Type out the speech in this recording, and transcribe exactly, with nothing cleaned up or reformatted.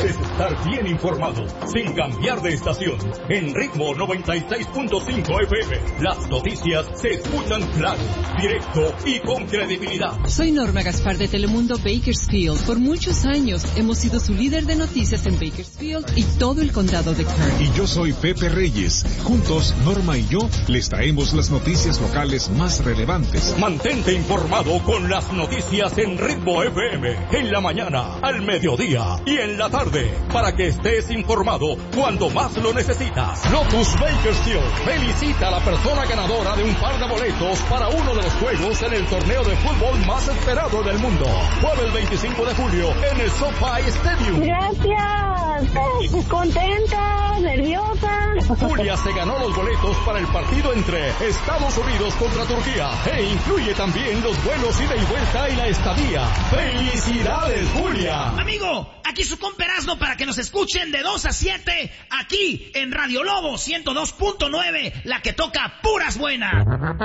¿Quieres estar bien informado sin cambiar de estación? En Ritmo noventa y seis punto cinco F M, las noticias se escuchan claro, directo y con credibilidad. Soy Norma Gaspar de Telemundo Bakersfield. Por muchos años hemos sido su líder de noticias en Bakersfield y todo el condado de Kern. Y yo soy Pepe Reyes. Juntos, Norma y yo les traemos las noticias locales más relevantes. Mantente informado con las noticias en Ritmo F M, en la mañana, al mediodía y en la tarde, para que estés informado cuando más lo necesitas. Lotus Bakersfield felicita a la persona ganadora de un par de boletos para uno de los juegos en el torneo de fútbol más esperado del mundo. Jueves veinticinco de julio en el SoFi Stadium. Gracias. Contenta, nerviosa. Julia se ganó los boletos para el partido entre Estados Unidos contra Turquía e incluye también los vuelos ida y vuelta y la estadía. ¡Felicidades, Julia! Amigo, aquí su compa Erasmo para que nos escuchen de dos a siete aquí en Radio Lobo ciento dos punto nueve, la que toca puras buenas.